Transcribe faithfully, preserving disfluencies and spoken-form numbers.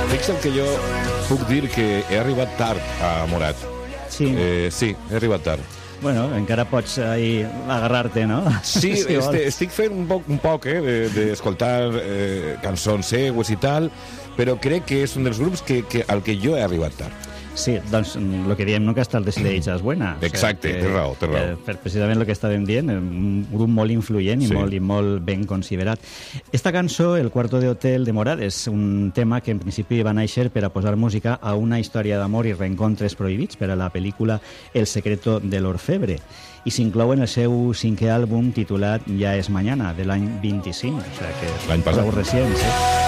Fixa't que jo puc dir que he arribat tard a Morat. Sí. Eh, sí, he arribat tard. Bueno, encara pots ahí agarrar-te, no? Sí, si este, estic fent un poc, un poc eh, d'escoltar de, eh, cançons seues i tal, però crec que és un dels grups que, que, al que jo he arribat tard. Sí, doncs el que diem, no, que hasta el Decideix és buena. Exacte, o sigui, té raó, té raó. Eh, per precisament el que estàvem dient, un grup molt influent i, Sí. molt, i molt ben considerat. Esta cançó, El cuarto de hotel de Morad, és un tema que en principi va néixer per a posar música a una història d'amor i reencontres prohibits per a la pel·lícula El secreto de l'orfebre, i s'inclou en el seu cinquè àlbum titulat Ja es mañana, de l'any vint-i-cinc, o sigui que és L'any passat. prou recient, sí.